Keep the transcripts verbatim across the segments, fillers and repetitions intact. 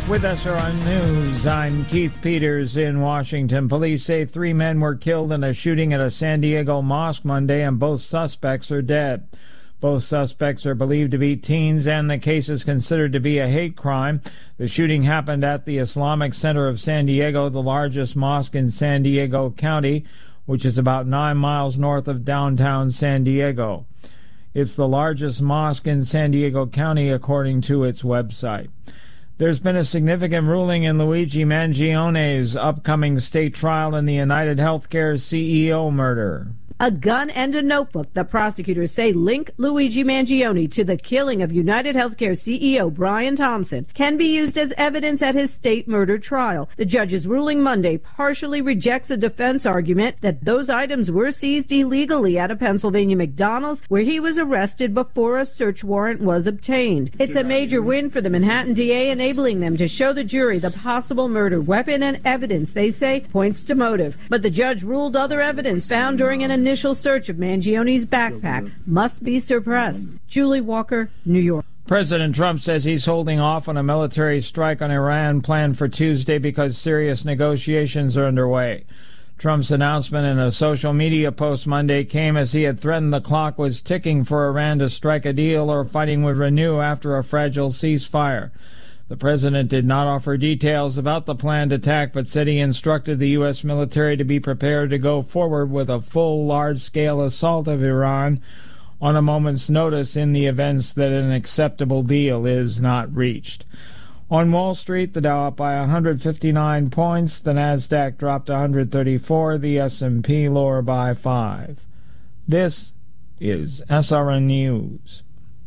With S R N News, I'm Keith Peters in Washington. Police say three men were killed in a shooting at a San Diego mosque Monday, and both suspects are dead. Both suspects are believed to be teens, and the case is considered to be a hate crime. The shooting happened at the Islamic Center of San Diego, the largest mosque in San Diego County, which is about nine miles north of downtown San Diego. It's the largest mosque in San Diego County, according to its website. There's been a significant ruling in Luigi Mangione's upcoming state trial in the United Healthcare C E O murder. A gun and a notebook, the prosecutors say, link Luigi Mangione to the killing of United Healthcare C E O Brian Thompson, can be used as evidence at his state murder trial. The judge's ruling Monday partially rejects a defense argument that those items were seized illegally at a Pennsylvania McDonald's, where he was arrested before a search warrant was obtained. It's a major win for the Manhattan D A, enabling them to show the jury the possible murder weapon, and evidence, they say, points to motive. But the judge ruled other evidence found during an initial search of Mangione's backpack must be suppressed. Julie Walker, New York. President Trump says he's holding off on a military strike on Iran planned for Tuesday because serious negotiations are underway. Trump's announcement in a social media post Monday came as he had threatened the clock was ticking for Iran to strike a deal or fighting would renew after a fragile ceasefire. The president did not offer details about the planned attack, but said he instructed the U S military to be prepared to go forward with a full, large-scale assault of Iran on a moment's notice in the events that an acceptable deal is not reached. On Wall Street, the Dow up by one hundred fifty-nine points, the Nasdaq dropped one hundred thirty-four, the S and P lower by five. This is S R N News.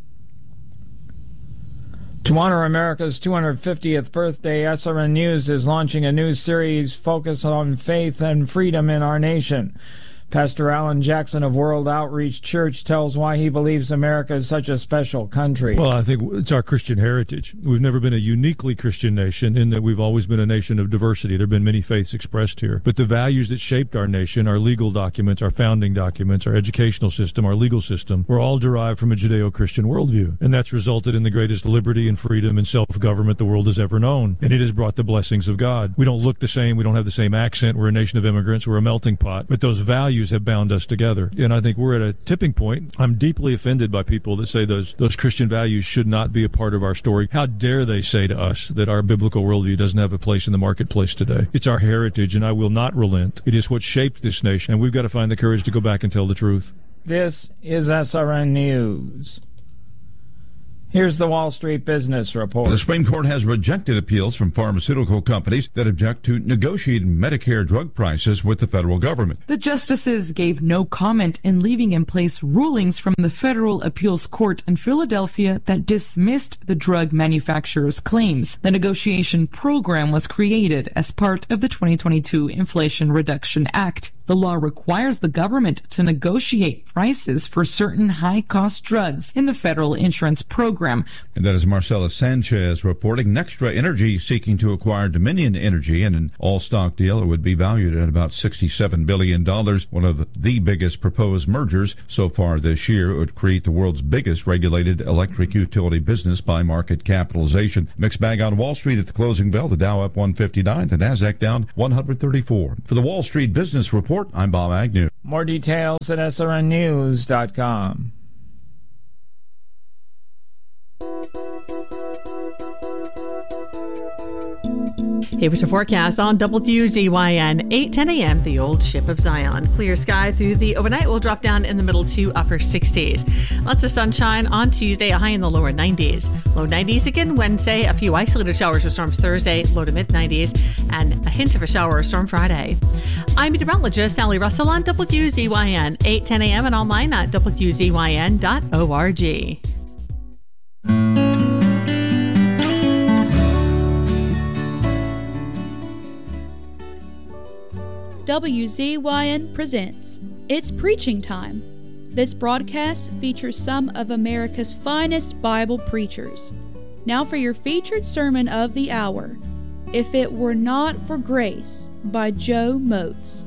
To honor America's two hundred fiftieth birthday, S R N News is launching a new series focused on faith and freedom in our nation. Pastor Alan Jackson of World Outreach Church tells why he believes America is such a special country. Well, I think it's our Christian heritage. We've never been a uniquely Christian nation in that we've always been a nation of diversity. There have been many faiths expressed here. But the values that shaped our nation, our legal documents, our founding documents, our educational system, our legal system, were all derived from a Judeo-Christian worldview. And that's resulted in the greatest liberty and freedom and self-government the world has ever known. And it has brought the blessings of God. We don't look the same. We don't have the same accent. We're a nation of immigrants. We're a melting pot. But those values have bound us together. And I think we're at a tipping point. I'm deeply offended by people that say those those Christian values should not be a part of our story. How dare they say to us that our biblical worldview doesn't have a place in the marketplace today? It's our heritage, and I will not relent. It is what shaped this nation, and we've got to find the courage to go back and tell the truth. This is S R N News. Here's the Wall Street Business Report. The Supreme Court has rejected appeals from pharmaceutical companies that object to negotiating Medicare drug prices with the federal government. The justices gave no comment in leaving in place rulings from the Federal Appeals Court in Philadelphia that dismissed the drug manufacturers' claims. The negotiation program was created as part of the twenty twenty-two Inflation Reduction Act. The law requires the government to negotiate prices for certain high-cost drugs in the federal insurance program. And that is Marcela Sanchez reporting. Nextra Energy seeking to acquire Dominion Energy in an all-stock deal. It would be valued at about sixty-seven billion dollars, one of the biggest proposed mergers so far this year. It would create the world's biggest regulated electric utility business by market capitalization. Mixed bag on Wall Street at the closing bell. The Dow up one fifty-nine, the Nasdaq down one hundred thirty-four. For the Wall Street Business Report, I'm Bob Agnew. More details at S R N news dot com. Here's your forecast on W Z Y N, eight ten a.m., the old ship of Zion. Clear sky through the overnight. Will drop down in the middle to upper sixties. Lots of sunshine on Tuesday, a high in the lower nineties. Low nineties again Wednesday. A few isolated showers or storms Thursday, low to mid nineties. And a hint of a shower or storm Friday. I'm meteorologist Sally Russell on W Z Y N, eight ten a.m. and online at W Z Y N dot org. W Z Y N presents It's Preaching Time. This broadcast features some of America's finest Bible preachers. Now for your featured sermon of the hour, If It Were Not for Grace by Joe Motes.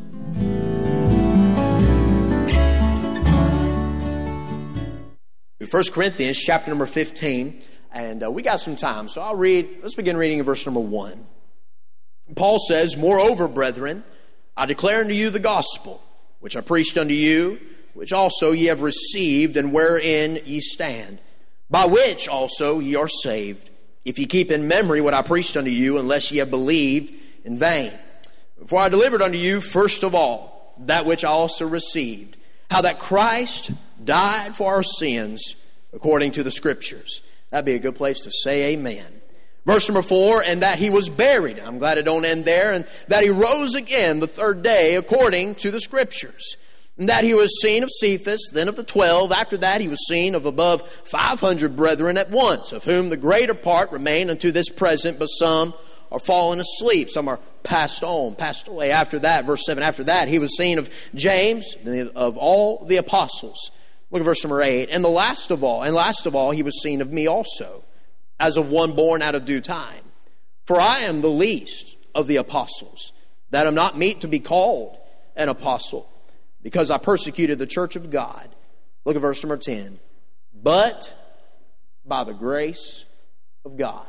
First Corinthians chapter number fifteen, And uh, we got some time, so I'll read. Let's begin reading in verse number one. Paul says, "Moreover, brethren, I declare unto you the gospel, which I preached unto you, which also ye have received, and wherein ye stand, by which also ye are saved, if ye keep in memory what I preached unto you, unless ye have believed in vain. For I delivered unto you first of all that which I also received, how that Christ died for our sins according to the Scriptures." That'd be a good place to say amen. Verse number four, "And that he was buried." I'm glad it don't end there. "And that he rose again the third day according to the Scriptures. And that he was seen of Cephas, then of the twelve. After that he was seen of above five hundred brethren at once, of whom the greater part remain unto this present, but some are fallen asleep, some are passed on, passed away." After that, verse seven, "After that he was seen of James, of all the apostles." Look at verse number eight. "And the last of all, and last of all he was seen of me also, as of one born out of due time. For I am the least of the apostles, that am not meet to be called an apostle, because I persecuted the church of God." Look at verse number ten. "But by the grace of God."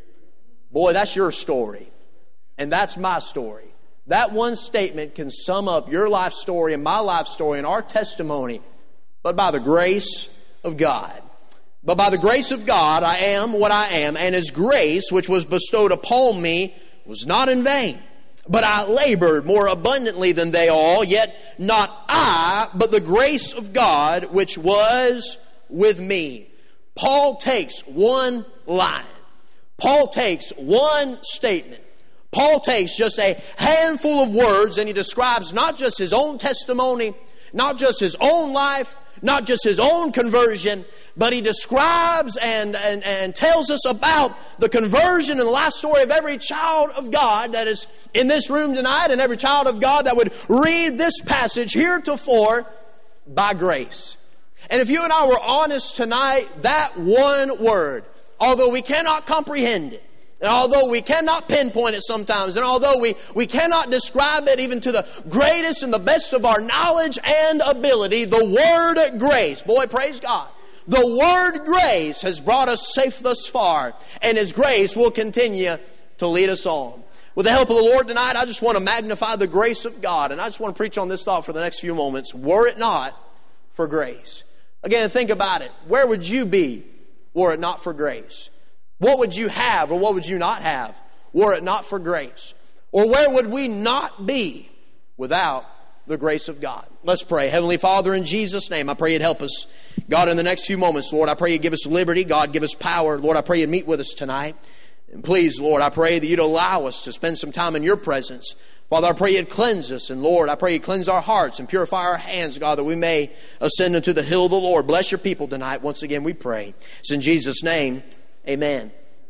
Boy, that's your story. And that's my story. That one statement can sum up your life story and my life story and our testimony. But by the grace of God. "But by the grace of God I am what I am, and His grace which was bestowed upon me was not in vain. But I labored more abundantly than they all, yet not I, but the grace of God which was with me." Paul takes one line. Paul takes one statement. Paul takes just a handful of words, and he describes not just his own testimony, not just his own life, not just his own conversion, but he describes and, and, and tells us about the conversion and the life story of every child of God that is in this room tonight, and every child of God that would read this passage heretofore, by grace. And if you and I were honest tonight, that one word, although we cannot comprehend it, and although we cannot pinpoint it sometimes, and although we, we cannot describe it even to the greatest and the best of our knowledge and ability, the word grace, boy, praise God, the word grace has brought us safe thus far, and His grace will continue to lead us on. With the help of the Lord tonight, I just want to magnify the grace of God, and I just want to preach on this thought for the next few moments. Were it not for grace. Again, think about it. Where would you be were it not for grace? What would you have or what would you not have were it not for grace? Or where would we not be without the grace of God? Let's pray. Heavenly Father, in Jesus' name, I pray You'd help us. God, in the next few moments, Lord, I pray You'd give us liberty. God, give us power. Lord, I pray You'd meet with us tonight. And please, Lord, I pray that You'd allow us to spend some time in Your presence. Father, I pray You'd cleanse us. And Lord, I pray You'd cleanse our hearts and purify our hands, God, that we may ascend into the hill of the Lord. Bless Your people tonight. Once again, we pray. It's in Jesus' name. Amen.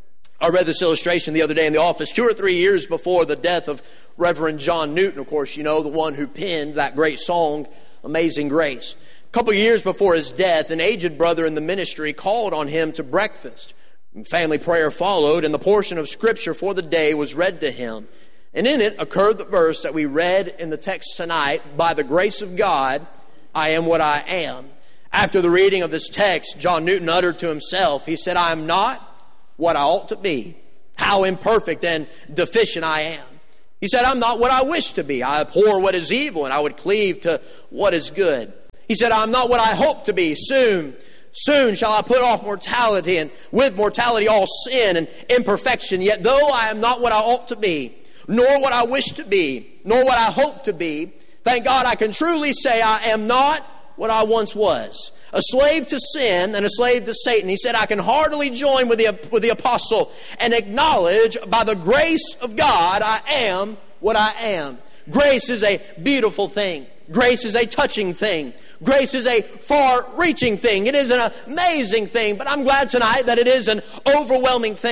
I read this illustration the other day in the office, two or three years before the death of Reverend John Newton. Of course, you know, the one who penned that great song, Amazing Grace. A couple of years before his death, an aged brother in the ministry called on him to breakfast. Family prayer followed, and the portion of Scripture for the day was read to him. And in it occurred the verse that we read in the text tonight, "By the grace of God, I am what I am." After the reading of this text, John Newton uttered to himself, he said, "I am not what I ought to be. How imperfect and deficient I am." He said, "I'm not what I wish to be. I abhor what is evil, and I would cleave to what is good." He said, "I'm not what I hope to be. Soon, soon shall I put off mortality, and with mortality all sin and imperfection. Yet though I am not what I ought to be, nor what I wish to be, nor what I hope to be, thank God I can truly say I am not what I once was. A slave to sin and a slave to Satan." He said, "I can heartily join with the, with the apostle and acknowledge by the grace of God I am what I am." Grace is a beautiful thing. Grace is a touching thing. Grace is a far-reaching thing. It is an amazing thing, but I'm glad tonight that it is an overwhelming thing.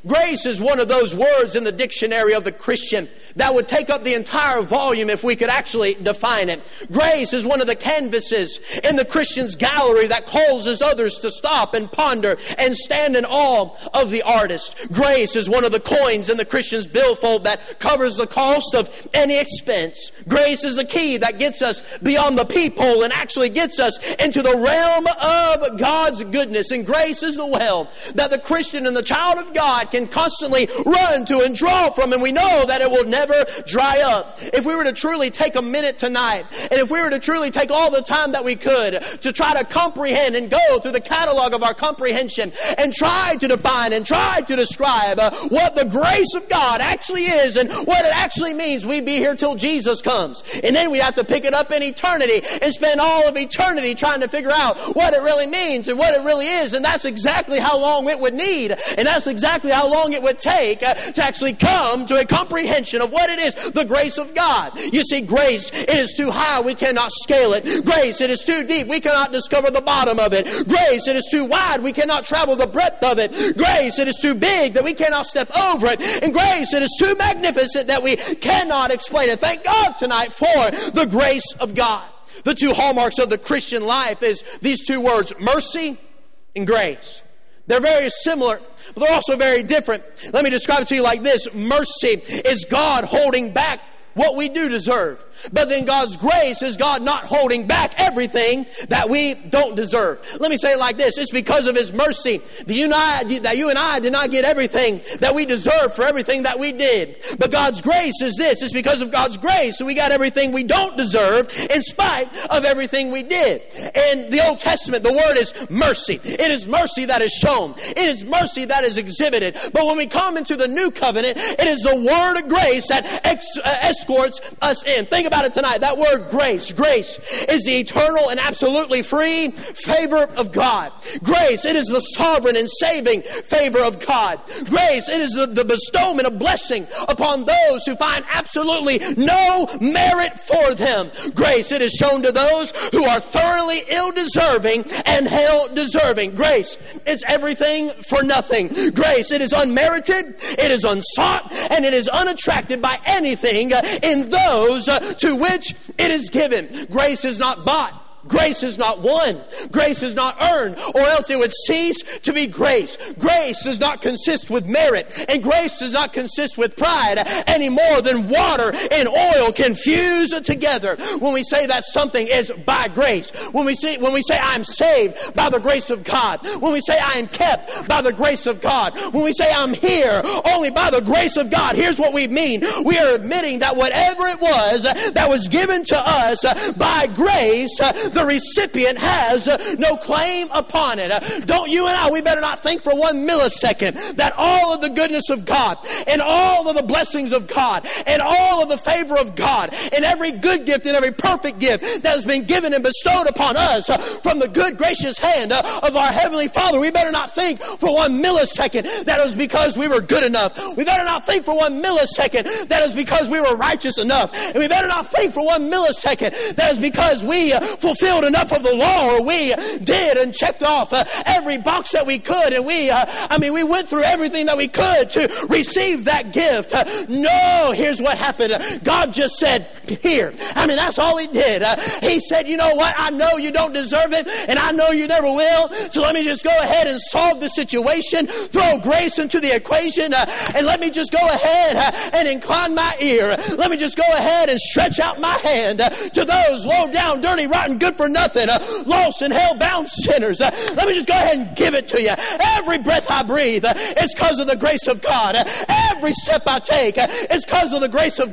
Grace is one of those words in the dictionary of the Christian that would take up the entire volume if we could actually define it. Grace is one of the canvases in the Christian's gallery that causes others to stop and ponder and stand in awe of the artist. Grace is one of the coins in the Christian's billfold that covers the cost of any expense. Grace is the key that gets us beyond the peephole and actually gets us into the realm of God's goodness. And grace is the well that the Christian and the child of God can constantly run to and draw from, and we know that it will never dry up. If we were to truly take a minute tonight, and if we were to truly take all the time that we could to try to comprehend and go through the catalog of our comprehension and try to define and try to describe uh, what the grace of God actually is and what it actually means, we'd be here till Jesus comes. And then we'd have to pick it up in eternity and spend all of eternity trying to figure out what it really means and what it really is. And that's exactly how long it would need. And that's exactly how long it would take uh, to actually come to a comprehension of what it is, the grace of God. You see, grace, it is too high, we cannot scale it. Grace, it is too deep, we cannot discover the bottom of it. Grace, it is too wide, we cannot travel the breadth of it. Grace, it is too big that we cannot step over it. And grace, it is too magnificent that we cannot explain it. Thank God tonight for the grace of God. The two hallmarks of the Christian life is these two words, mercy and grace. They're very similar, but they're also very different. Let me describe it to you like this. Mercy is God holding back what we do deserve. But then God's grace is God not holding back everything that we don't deserve. Let me say it like this. It's because of His mercy that you and I, that you and I did not get everything that we deserve for everything that we did. But God's grace is this. It's because of God's grace that we got everything we don't deserve in spite of everything we did. In the Old Testament, the word is mercy. It is mercy that is shown. It is mercy that is exhibited. But when we come into the new covenant, it is the word of grace that ex, uh, escorts us in. Think about it tonight. That word grace. Grace is the eternal and absolutely free favor of God. Grace, it is the sovereign and saving favor of God. Grace, it is the, the bestowment of blessing upon those who find absolutely no merit for them. Grace, it is shown to those who are thoroughly ill-deserving and hell-deserving. Grace, it's everything for nothing. Grace, it is unmerited, it is unsought, and it is unattracted by anything in those uh, to which it is given. Grace is not bought. Grace is not won. Grace is not earned, or else it would cease to be grace. Grace does not consist with merit, and grace does not consist with pride any more than water and oil can fuse together. When we say that something is by grace, when we say, when we say I'm saved by the grace of God, when we say I am kept by the grace of God, when we say I'm here only by the grace of God, here's what we mean. We are admitting that whatever it was that was given to us by grace, the recipient has uh, no claim upon it. Uh, don't you and I, we better not think for one millisecond that all of the goodness of God and all of the blessings of God and all of the favor of God and every good gift and every perfect gift that has been given and bestowed upon us uh, from the good gracious hand uh, of our Heavenly Father, we better not think for one millisecond that it was because we were good enough. We better not think for one millisecond that it was because we were righteous enough. And we better not think for one millisecond that it was because we uh, fulfilled enough of the law, or we did and checked off uh, every box that we could, and we uh, I mean we went through everything that we could to receive that gift. Uh, no, here's what happened. Uh, God just said, here. I mean, that's all He did. Uh, he said, you know what, I know you don't deserve it, and I know you never will, so let me just go ahead and solve the situation, throw grace into the equation, uh, and let me just go ahead uh, and incline my ear. Let me just go ahead and stretch out my hand uh, to those low down, dirty, rotten, good for nothing, uh, lost and hell-bound sinners. Uh, let me just go ahead and give it to you. Every breath I breathe, uh, it's because of the grace of God. Uh, every step I take, uh, it's because of the grace of